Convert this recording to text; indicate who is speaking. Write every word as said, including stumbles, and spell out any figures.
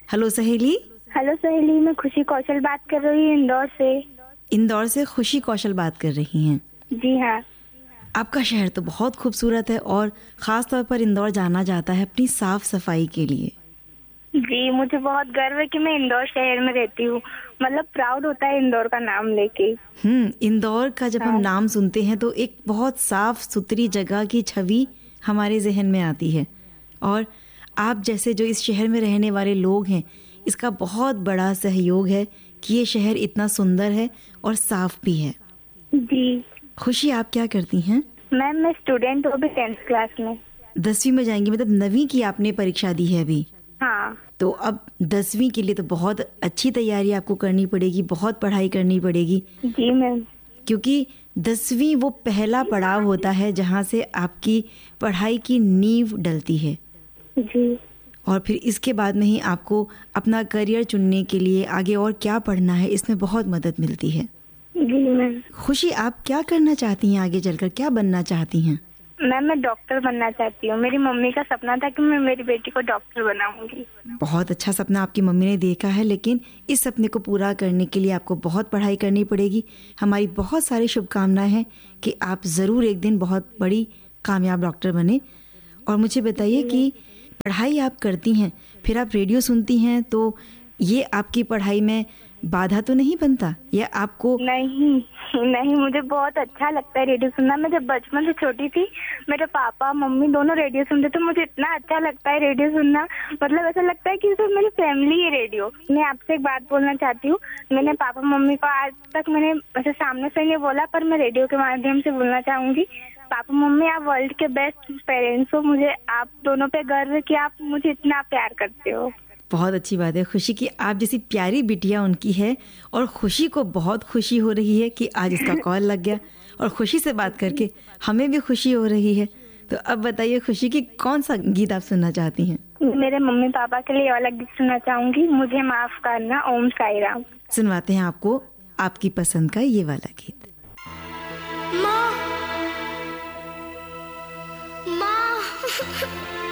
Speaker 1: Hello सहेली।
Speaker 2: Hello सहेली, मैं खुशी कौशल बात कर रही हूँ इंदौर से।
Speaker 1: इंदौर से खुशी कौशल बात कर रही हैं?
Speaker 2: जी हाँ।
Speaker 1: आपका शहर तो बहुत खूबसूरत है और ख़ास तौर पर इंदौर जाना जाता है अपनी साफ सफाई के लिए।
Speaker 2: जी, मुझे बहुत गर्व है कि मैं इंदौर शहर में रहती हूँ। मतलब प्राउड होता है इंदौर का नाम लेके।
Speaker 1: हम्म इंदौर का जब
Speaker 2: हाँ।
Speaker 1: हम नाम सुनते हैं तो एक बहुत साफ सुथरी जगह की छवि हमारे जहन में आती है, और आप जैसे जो इस शहर में रहने वाले लोग हैं, इसका बहुत बड़ा सहयोग है कि ये शहर इतना सुंदर है और साफ भी है।
Speaker 2: जी।
Speaker 1: खुशी, आप क्या करती हैं?
Speaker 2: मैम, मैं स्टूडेंट हूँ अभी टेंथ क्लास में।
Speaker 1: दसवीं में जाएंगी, मतलब नवीं की आपने परीक्षा दी है अभी?
Speaker 2: हाँ।
Speaker 1: तो अब दसवीं के लिए तो बहुत अच्छी तैयारी आपको करनी पड़ेगी, बहुत पढ़ाई करनी पड़ेगी।
Speaker 2: जी मैम।
Speaker 1: क्योंकि दसवीं वो पहला पड़ाव होता है जहाँ से आपकी पढ़ाई की नींव डलती है।
Speaker 2: जी।
Speaker 1: और फिर इसके बाद में ही आपको अपना करियर चुनने के लिए आगे और क्या पढ़ना है, इसमें बहुत मदद मिलती है।
Speaker 2: जी मैम।
Speaker 1: खुशी, आप क्या करना चाहती हैं आगे चलकर, क्या बनना चाहती हैं?
Speaker 2: मैम, मैं डॉक्टर बनना चाहती हूँ। मेरी मम्मी का सपना था कि मैं मेरी बेटी को डॉक्टर बनाऊंगी।
Speaker 1: बहुत अच्छा सपना आपकी मम्मी ने देखा है, लेकिन इस सपने को पूरा करने के लिए आपको बहुत पढ़ाई करनी पड़ेगी। हमारी बहुत सारी शुभकामनाएं हैं कि आप ज़रूर एक दिन बहुत बड़ी कामयाब डॉक्टर बने। और मुझे बताइए कि पढ़ाई आप करती हैं, फिर आप रेडियो सुनती हैं, तो ये आपकी पढ़ाई में बाधा तो नहीं बनता, या आपको?
Speaker 2: नहीं नहीं, मुझे बहुत अच्छा लगता है रेडियो सुनना। मैं जब बचपन से छोटी थी, मेरे पापा मम्मी दोनों रेडियो सुनते, तो मुझे इतना अच्छा लगता है रेडियो सुनना। मतलब ऐसा लगता है कि सिर्फ मेरी फैमिली है रेडियो। मैं आपसे एक बात बोलना चाहती हूँ। मैंने पापा मम्मी को आज तक मैंने ऐसे सामने से नहीं बोला, पर मैं रेडियो के माध्यम से बोलना चाहूंगी। पापा मम्मी, आप वर्ल्ड के बेस्ट पेरेंट्स हो। मुझे आप दोनों पे गर्व है कि आप मुझे इतना प्यार करते हो।
Speaker 1: बहुत अच्छी बात है खुशी की आप जैसी प्यारी बिटिया उनकी है, और खुशी को बहुत खुशी हो रही है कि आज इसका कॉल लग गया, और खुशी से बात करके हमें भी खुशी हो रही है। तो अब बताइए खुशी की कौन सा गीत आप सुनना चाहती हैं?
Speaker 2: मेरे मम्मी पापा के लिए अलग गीत सुनना चाहूंगी, मुझे माफ करना, ओम साई राम।
Speaker 1: सुनवाते हैं आपको आपकी पसंद का ये वाला गीत।
Speaker 3: माँ, माँ